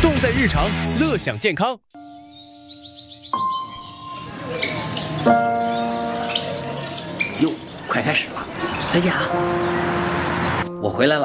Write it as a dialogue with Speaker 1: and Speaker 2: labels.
Speaker 1: 重在日常，乐享健康。
Speaker 2: 哟，快开始了！再见啊！我回来了。